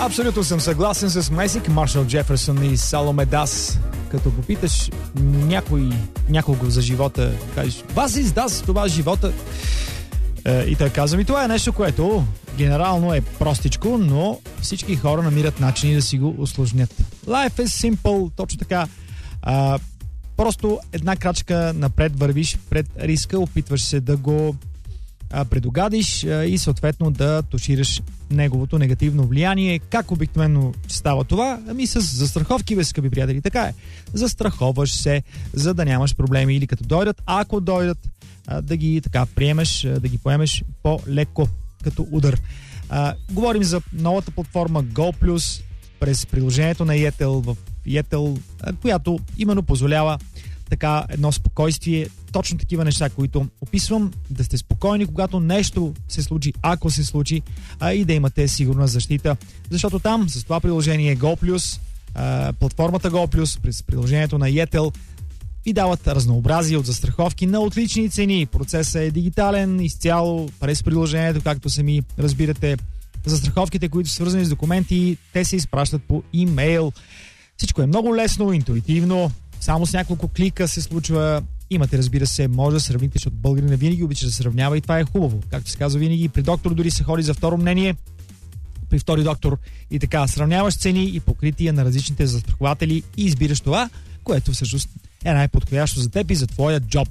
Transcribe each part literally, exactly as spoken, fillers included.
Абсолютно съм съгласен с Месик, Маршал Джеферсон и Саломе Дас. Като попиташ някой, някого за живота, кажеш, вас издаст това живота. Е, и той казва ми, това е нещо, което генерално е простичко, но всички хора намират начини да си го усложнят. Life is simple, точно така. А, просто една крачка напред вървиш пред риска, опитваш се да го а, предугадиш а, и съответно да тушираш неговото негативно влияние. Как обикновено става това? Ами с застраховки, бе, скъпи приятели. Така е. Застраховаш се, за да нямаш проблеми или като дойдат, ако дойдат, а, да ги така приемеш, а, да ги поемеш по-леко като удар. А, говорим за новата платформа GoPlus през приложението на Yettel в Yettel, а, която именно позволява така едно спокойствие, точно такива неща, които описвам, да сте спокойни, когато нещо се случи, ако се случи, а и да имате сигурна защита. Защото там, с това приложение GoPlus, а, платформата GoPlus, през приложението на Yettel, ви дават разнообразие от застраховки на отлични цени. Процесът е дигитален, изцяло през приложението, както сами разбирате. Застраховките, които са свързани с документи, те се изпращат по имейл. Всичко е много лесно, интуитивно, само с няколко клика се случва. Имате, разбира се, може да сравните, защото българина винаги обича да сравнява и това е хубаво. Както се казва винаги, при доктор дори се ходи за второ мнение, при втори доктор и така. Сравняваш цени и покрития на различните застрахователи и избираш това, което всъщност е най-подходящо за теб и за твоя джоб.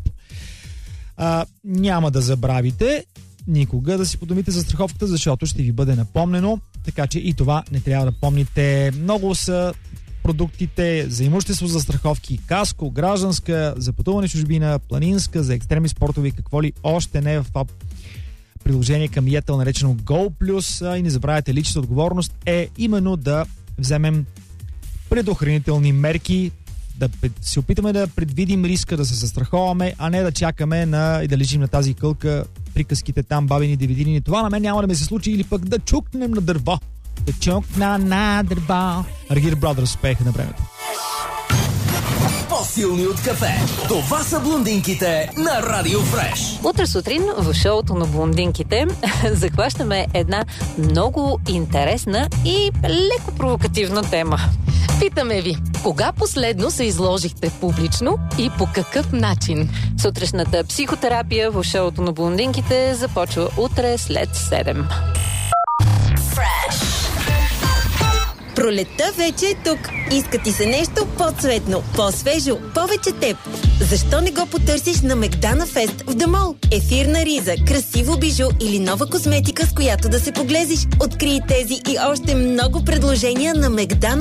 А, няма да забравите никога да си подумите застраховката, защото ще ви бъде напомнено, така че и това не трябва да помните. Много са продуктите за имущество, за застраховки, каско, гражданска, за пътуване в чужбина, планинска, за екстремни спортови, какво ли още не в това приложение към Yettel, наречено GoPlus. И не забравяйте, личната отговорност е именно да вземем предохранителни мерки, да се опитаме да предвидим риска, да се застраховаме, а не да чакаме на, и да лежим на тази кълка, приказките там, бабини, дивидини. Това на мен няма да ми се случи, или пък да чукнем на дърво. Да чукна на дърво. Аргир Brothers успеха на времето. По-силни от кафе. Това са блондинките на Радио Фреш. Утре сутрин в шоуто на блондинките захващаме една много интересна и леко провокативна тема. Питаме ви, кога последно се изложихте публично и по какъв начин? Сутрешната психотерапия в шоуто на блондинките започва утре след седем. Пролетта вече е тук. Иска ти се нещо по-цветно, по-свежо, повече теб. Защо не го потърсиш на Мегдана Фест в Дамол? Ефирна риза, красиво бижу или нова козметика, с която да се поглезиш. Открий тези и още много предложения на Мегдана